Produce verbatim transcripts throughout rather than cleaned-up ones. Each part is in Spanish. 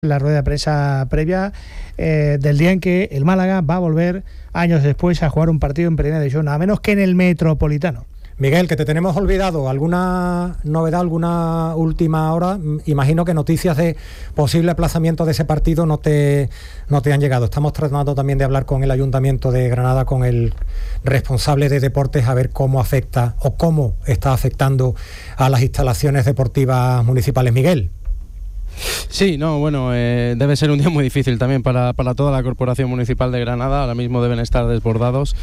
La rueda de prensa previa eh, del día en que el Málaga va a volver años después a jugar un partido en Primera División, nada menos que en el Metropolitano. Miguel, que te tenemos olvidado, ¿alguna novedad, alguna última hora? Imagino que noticias de posible aplazamiento de ese partido no te, no te han llegado. Estamos tratando también de hablar con el Ayuntamiento de Granada, con el responsable de deportes, a ver cómo afecta o cómo está afectando a las instalaciones deportivas municipales. Miguel. Sí, no, bueno, eh, debe ser un día muy difícil también para, para toda la Corporación Municipal de Granada. Ahora mismo deben estar desbordados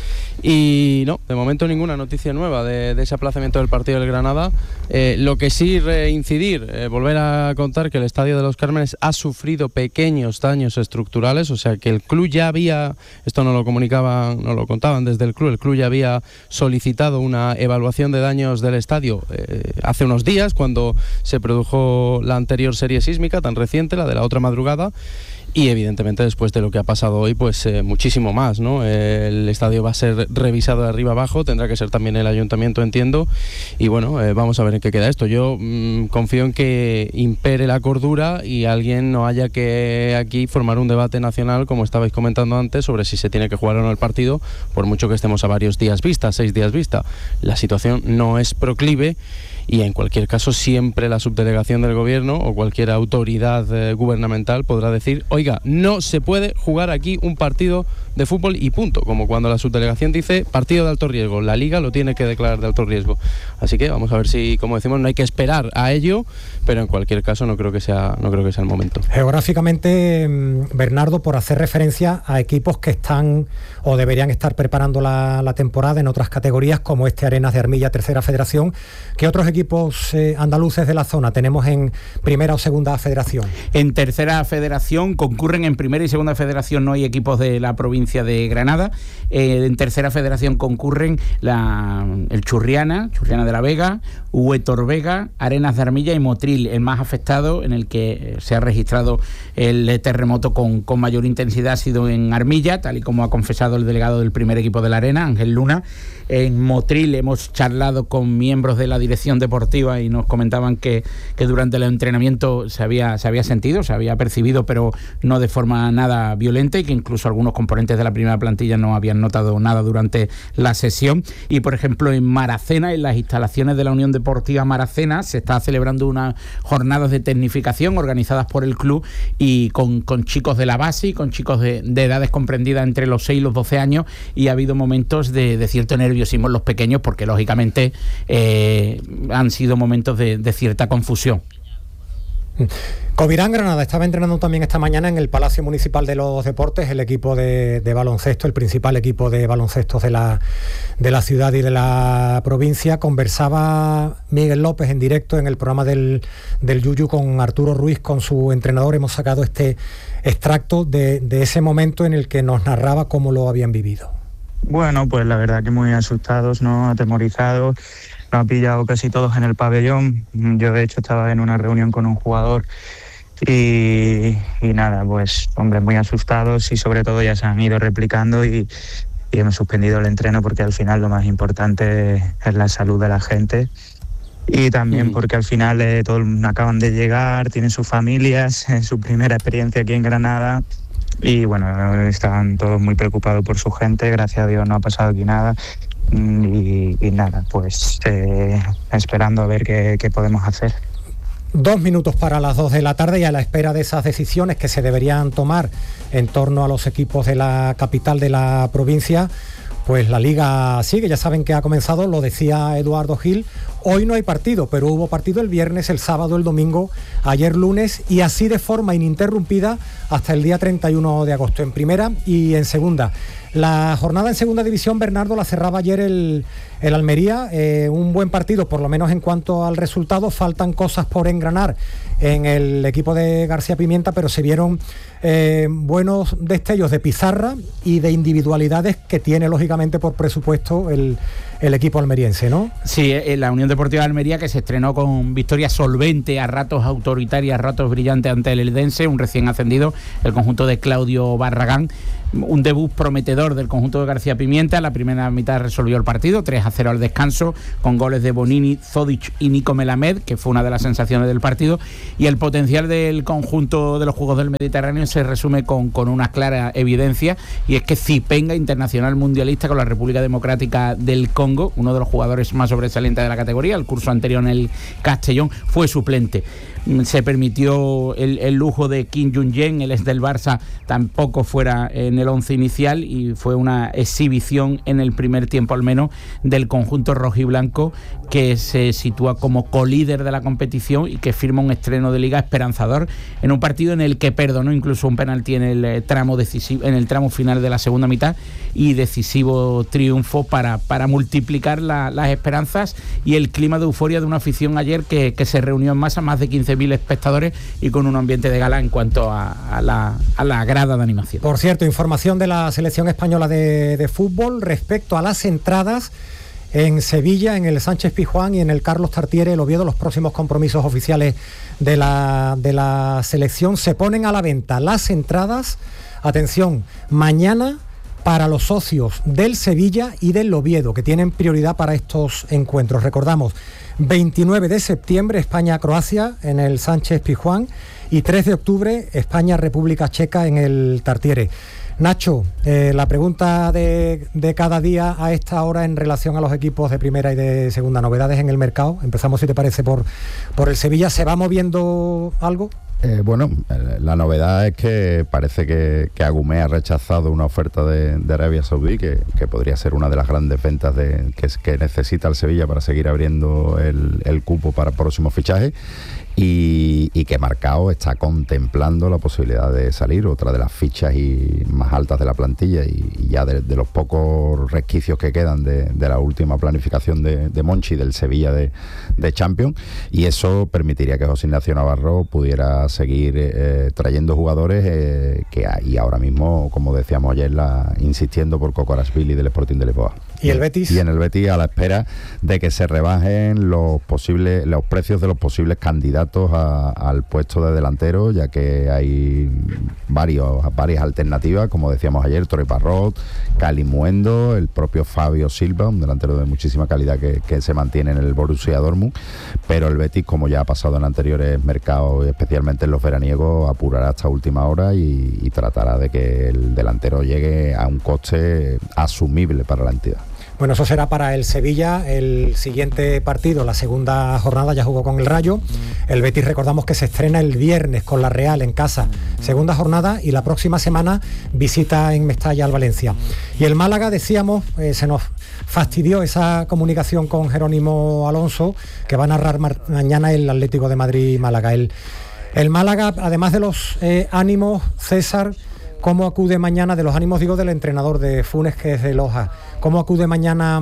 y no, de momento ninguna noticia nueva de, de ese aplazamiento del partido del Granada. Eh, lo que sí reincidir, eh, volver a contar que el Estadio de los Cármenes ha sufrido pequeños daños estructurales, o sea que el club ya había, esto no lo comunicaban, no lo contaban desde el club, el club ya había solicitado una evaluación de daños del estadio eh, hace unos días, cuando se produjo la anterior serie sísmica tan reciente, la de la otra madrugada, y evidentemente después de lo que ha pasado hoy, pues eh, muchísimo más, ¿no? El estadio va a ser revisado de arriba abajo, tendrá que ser también el ayuntamiento, entiendo, y bueno, eh, vamos a ver en qué queda esto. Yo mmm, confío en que impere la cordura y alguien no haya que aquí formar un debate nacional, como estabais comentando antes, sobre si se tiene que jugar o no el partido, por mucho que estemos a varios días vista, seis días vista. La situación no es proclive. Y en cualquier caso siempre la subdelegación del gobierno o cualquier autoridad eh, gubernamental podrá decir, oiga, no se puede jugar aquí un partido de fútbol y punto, como cuando la subdelegación dice partido de alto riesgo, la liga lo tiene que declarar de alto riesgo. Así que vamos a ver si, como decimos, no hay que esperar a ello, pero en cualquier caso no creo que sea, no creo que sea el momento. Geográficamente, Bernardo, por hacer referencia a equipos que están o deberían estar preparando la, la temporada en otras categorías, como este Arenas de Armilla, Tercera Federación, ¿qué otros equipos eh, andaluces de la zona tenemos en Primera o Segunda Federación? En Tercera Federación concurren, en Primera y Segunda Federación no hay equipos de la provincia de Granada. Eh, en Tercera Federación concurren la, el Churriana, Churriana de la Vega, Huetor Vega, Arenas de Armilla y Motril, el más afectado, en el que se ha registrado el terremoto con, con mayor intensidad ha sido en Armilla, tal y como ha confesado el delegado del primer equipo de la Arena, Ángel Luna. En Motril hemos charlado con miembros de la dirección deportiva y nos comentaban que, que durante el entrenamiento se había, se había sentido, se había percibido, pero no de forma nada violenta, y que incluso algunos componentes de la primera plantilla no habían notado nada durante la sesión. Y por ejemplo en Maracena, en las instalaciones de la Unión Deportiva Maracena, se está celebrando unas jornadas de tecnificación organizadas por el club y con, con chicos de la base y con chicos de, de edades comprendidas entre los seis y los doce años, y ha habido momentos de, de cierto nerviosismo en los pequeños porque lógicamente eh, han sido momentos de, de cierta confusión. Covirán Granada estaba entrenando también esta mañana en el Palacio Municipal de los Deportes, el equipo de, de baloncesto, el principal equipo de baloncesto de la, de la ciudad y de la provincia. Conversaba Miguel López en directo en el programa del, del Yuyu con Arturo Ruiz, con su entrenador. Hemos sacado este extracto de, de ese momento en el que nos narraba cómo lo habían vivido. Bueno, pues la verdad que muy asustados, ¿no? Atemorizados. Nos ha pillado casi todos en el pabellón. Yo de hecho estaba en una reunión con un jugador y, y nada, pues hombre, muy asustados, y sobre todo ya se han ido replicando y, y hemos suspendido el entreno porque al final lo más importante es la salud de la gente. Y también porque al final eh, todos acaban de llegar, tienen sus familias, es su primera experiencia aquí en Granada. Y bueno, están todos muy preocupados por su gente, gracias a Dios no ha pasado aquí nada. Y, y nada, pues eh, esperando a ver qué, qué podemos hacer. Dos minutos para las dos de la tarde y a la espera de esas decisiones que se deberían tomar en torno a los equipos de la capital de la provincia, pues la liga sigue. Ya saben que ha comenzado, lo decía Eduardo Gil, hoy no hay partido, pero hubo partido el viernes, el sábado, el domingo, ayer lunes, y así de forma ininterrumpida hasta el día treinta y uno de agosto, en primera y en segunda. La jornada en segunda división, Bernardo, la cerraba ayer el, el Almería, eh, un buen partido, por lo menos en cuanto al resultado. Faltan cosas por engranar en el equipo de García Pimienta, pero se vieron eh, buenos destellos de pizarra y de individualidades que tiene, lógicamente, por presupuesto el, el equipo almeriense, ¿no? Sí, la Unión Deportiva de Almería, que se estrenó con victoria solvente, a ratos autoritaria, a ratos brillante ante el Eldense, un recién ascendido, el conjunto de Claudio Barragán. Un debut prometedor del conjunto de García Pimienta. La primera mitad resolvió el partido, tres a cero al descanso, con goles de Bonini, Zodic y Nico Melamed, que fue una de las sensaciones del partido. Y el potencial del conjunto de los Juegos del Mediterráneo se resume con, con una clara evidencia, y es que Zipenga, internacional mundialista con la República Democrática del Congo, uno de los jugadores más sobresalientes de la categoría, el curso anterior en el Castellón, fue suplente. Se permitió el, el lujo de Kim Jung-yen, el ex del Barça, tampoco fuera en el once inicial, y fue una exhibición en el primer tiempo al menos del conjunto rojiblanco, que se sitúa como colíder de la competición y que firma un estreno de liga esperanzador en un partido en el que perdonó incluso un penalti en el tramo decisivo, en el tramo final de la segunda mitad, y decisivo triunfo para, para multiplicar la, las esperanzas y el clima de euforia de una afición ayer que, que se reunió en masa, más de quince mil espectadores, y con un ambiente de gala en cuanto a, a, la, a la grada de animación. Por cierto, información de la selección española de, de fútbol respecto a las entradas en Sevilla, en el Sánchez Pizjuán y en el Carlos Tartiere, el Oviedo. Los próximos compromisos oficiales de la, de la selección se ponen a la venta. Las entradas, atención, mañana para los socios del Sevilla y del Oviedo, que tienen prioridad para estos encuentros. Recordamos, veintinueve de septiembre España-Croacia en el Sánchez Pizjuán y tres de octubre España-República Checa en el Tartiere. Nacho, eh, la pregunta de, de cada día a esta hora en relación a los equipos de primera y de segunda, novedades en el mercado. Empezamos, si te parece, por, por el Sevilla. ¿Se va moviendo algo? Eh, bueno, la novedad es que parece que, que Agumé ha rechazado una oferta de, de Arabia Saudí, que, que podría ser una de las grandes ventas de, que, que necesita el Sevilla para seguir abriendo el, el cupo para próximos fichajes. Y, y que Marcao está contemplando la posibilidad de salir, otra de las fichas y más altas de la plantilla, y, y ya de, de los pocos resquicios que quedan de, de la última planificación de, de Monchi, del Sevilla de, de Champions, y eso permitiría que José Ignacio Navarro pudiera seguir eh, trayendo jugadores eh, que hay ahora mismo, como decíamos ayer, la, insistiendo por Kokorashvili del Sporting de Lisboa. ¿Y el Betis? Y en el Betis, a la espera de que se rebajen los posibles los precios de los posibles candidatos a, al puesto de delantero, ya que hay varios, varias alternativas, como decíamos ayer, Torre Parrot, Calimuendo, el propio Fabio Silva, un delantero de muchísima calidad que, que se mantiene en el Borussia Dortmund, pero el Betis, como ya ha pasado en anteriores mercados, especialmente en los veraniegos, apurará hasta última hora y, y tratará de que el delantero llegue a un coste asumible para la entidad. Bueno, eso será para el Sevilla. El siguiente partido, la segunda jornada, ya jugó con el Rayo. El Betis, recordamos que se estrena el viernes con la Real en casa, segunda jornada, y la próxima semana visita en Mestalla al Valencia. Y el Málaga, decíamos, eh, se nos fastidió esa comunicación con Jerónimo Alonso, que va a narrar mar- mañana el Atlético de Madrid-Málaga. El, el Málaga, además de los eh, ánimos, César, ¿cómo acude mañana, de los ánimos digo del entrenador de Funes, que es de Loja, cómo acude mañana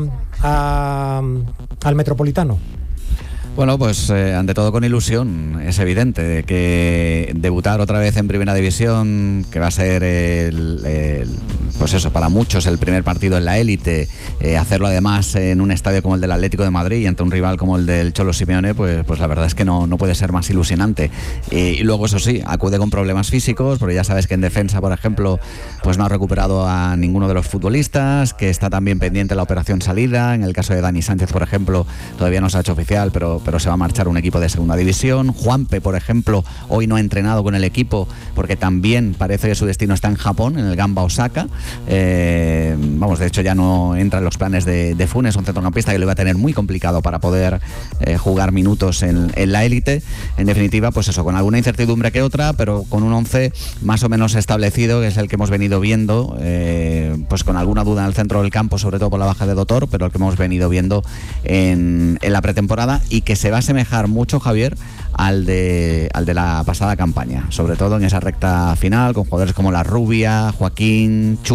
a, al Metropolitano? Bueno, pues eh, ante todo con ilusión, es evidente de que debutar otra vez en Primera División, que va a ser el, el, pues eso, para muchos el primer partido en la élite, eh, hacerlo además en un estadio como el del Atlético de Madrid y ante un rival como el del Cholo Simeone, pues, pues la verdad es que no, no puede ser más ilusionante. Eh, y luego, eso sí, acude con problemas físicos, porque ya sabes que en defensa, por ejemplo, pues no ha recuperado a ninguno de los futbolistas, que está también pendiente la operación salida. En el caso de Dani Sánchez, por ejemplo, todavía no se ha hecho oficial, pero pero se va a marchar un equipo de segunda división. Juanpe, por ejemplo, hoy no ha entrenado con el equipo porque también parece que su destino está en Japón, en el Gamba Osaka. Eh, vamos, de hecho ya no entra en los planes de, de Funes, un centrocampista que lo iba a tener muy complicado para poder eh, jugar minutos en, en la élite. En definitiva, pues eso, con alguna incertidumbre que otra, pero con un once más o menos establecido, que es el que hemos venido viendo, eh, pues con alguna duda en el centro del campo, sobre todo por la baja de Dotor, pero el que hemos venido viendo en, en la pretemporada, y que se va a asemejar mucho, Javier, al de, al de la pasada campaña, sobre todo en esa recta final, con jugadores como La Rubia, Joaquín, Chu,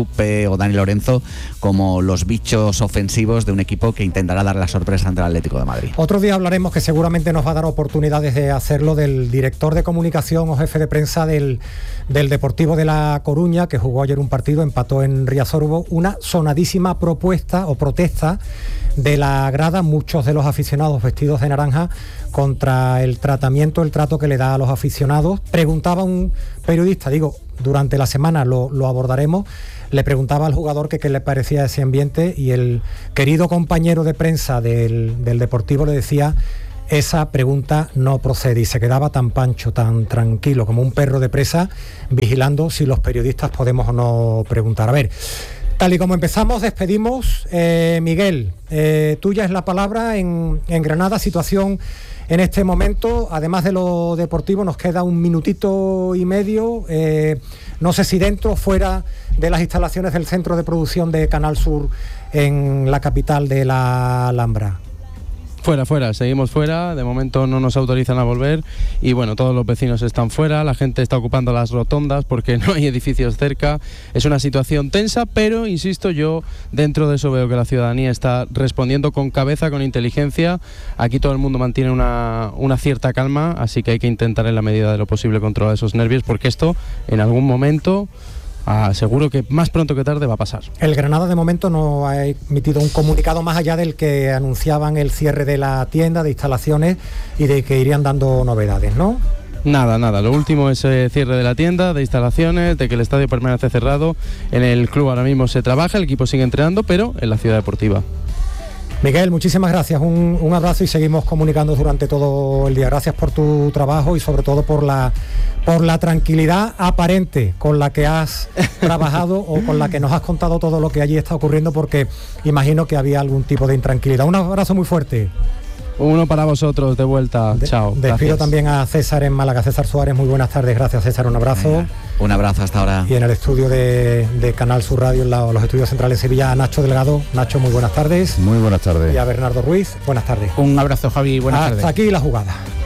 Chupe o Dani Lorenzo como los bichos ofensivos de un equipo que intentará dar la sorpresa ante el Atlético de Madrid. Otro día hablaremos, que seguramente nos va a dar oportunidades de hacerlo, del director de comunicación o jefe de prensa del, del Deportivo de La Coruña, que jugó ayer un partido, empató en Riazor. Hubo una sonadísima propuesta o protesta de la grada, muchos de los aficionados vestidos de naranja, contra el tratamiento, el trato que le da a los aficionados. Preguntaba un periodista, digo, durante la semana lo, lo abordaremos, le preguntaba al jugador que qué le parecía ese ambiente, y el querido compañero de prensa del, del Deportivo le decía: esa pregunta no procede, y se quedaba tan pancho, tan tranquilo, como un perro de presa, vigilando si los periodistas podemos o no preguntar. A ver, tal y como empezamos, despedimos. Eh, Miguel, eh, tuya es la palabra en, en Granada, situación en este momento. Además de lo deportivo, nos queda un minutito y medio, eh, no sé si dentro o fuera de las instalaciones del centro de producción de Canal Sur en la capital de la Alhambra. Fuera, fuera, seguimos fuera, de momento no nos autorizan a volver y bueno, todos los vecinos están fuera, la gente está ocupando las rotondas porque no hay edificios cerca, es una situación tensa, pero insisto, yo dentro de eso veo que la ciudadanía está respondiendo con cabeza, con inteligencia. Aquí todo el mundo mantiene una, una cierta calma, así que hay que intentar en la medida de lo posible controlar esos nervios, porque esto en algún momento... Ah, seguro que más pronto que tarde va a pasar. El Granada de momento no ha emitido un comunicado más allá del que anunciaban el cierre de la tienda, de instalaciones, y de que irían dando novedades, ¿no? Nada, nada. Lo último es el cierre de la tienda, de instalaciones, de que el estadio permanece cerrado. En el club ahora mismo se trabaja, el equipo sigue entrenando, pero en la ciudad deportiva. Miguel, muchísimas gracias, un, un abrazo, y seguimos comunicando durante todo el día. Gracias por tu trabajo y sobre todo por la por la tranquilidad aparente con la que has trabajado o con la que nos has contado todo lo que allí está ocurriendo, porque imagino que había algún tipo de intranquilidad. Un abrazo muy fuerte. Uno para vosotros, de vuelta. De, Chao. Despido gracias. También a César en Málaga. César Suárez, muy buenas tardes. Gracias, César. Un abrazo. Venga, un abrazo hasta ahora. Y en el estudio de, de Canal Sur Radio, en la, los estudios centrales de Sevilla, a Nacho Delgado. Nacho, muy buenas tardes. Muy buenas tardes. Y a Bernardo Ruiz, buenas tardes. Un abrazo, Javi. Buenas hasta tardes. Hasta aquí la jugada.